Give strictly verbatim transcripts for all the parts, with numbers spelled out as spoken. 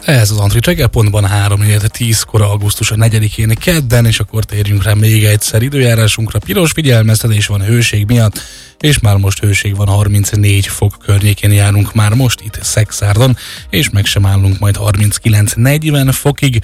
Ez az Antrit reggel, pontban három tízkor augusztus a negyedikén kedden, és akkor térjünk rá még egyszer időjárásunkra. Piros figyelmeztetés van hőség miatt, és már most hőség van, harmincnégy fok környékén járunk már most itt Szekszárdon, és meg sem állunk majd harminckilenc-negyven fokig.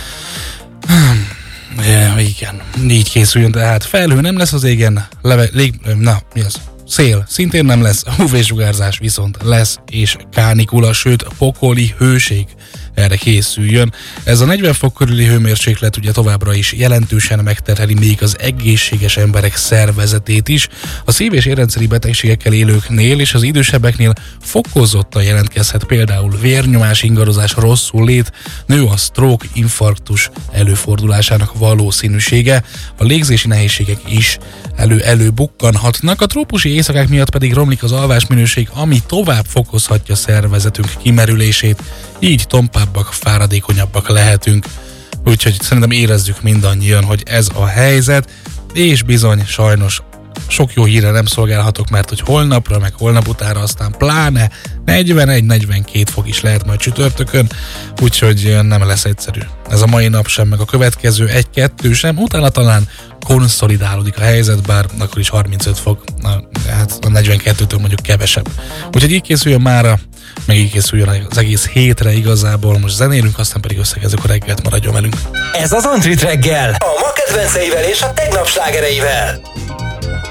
Ja, igen, így készüljön, tehát felhő nem lesz az égen, leve, lég, na, mi az? Szél szintén nem lesz, ú vé-sugárzás viszont lesz, és kánikula, sőt pokoli hőség. Erre készüljön. Ez a negyven fok körüli hőmérséklet ugye továbbra is jelentősen megterheli még az egészséges emberek szervezetét is. A szív- és érrendszeri betegségekkel élőknél és az idősebbeknél fokozottan jelentkezhet például vérnyomás ingadozás, rosszul lét, nő a stroke, infarktus előfordulásának valószínűsége. A légzési nehézségek is elő-előbukkanhatnak. A trópusi éjszakák miatt pedig romlik az alvásminőség, ami tovább fokozhatja szervezetünk kimerülését, így tompábbak, fáradékonyabbak lehetünk. Úgyhogy szerintem érezzük mindannyian, hogy ez a helyzet, és bizony sajnos sok jó hírre nem szolgálhatok, mert hogy holnapra, meg holnap utára aztán pláne negyvenegy-negyvenkét fok is lehet majd csütörtökön, úgyhogy nem lesz egyszerű. Ez a mai nap sem, meg a következő egy-kettő sem, utána talán konszolidálódik a helyzet, bár akkor is harmincöt fok, na, hát a negyvenkettőtől mondjuk kevesebb. Úgyhogy így készüljön mára, meg így készüljön az egész hétre igazából, most zenélünk, aztán pedig összegezzük a reggelt, maradjon velünk. Ez az Antrit reggel, a ma kedvenceivel és a tegnap slágereivel.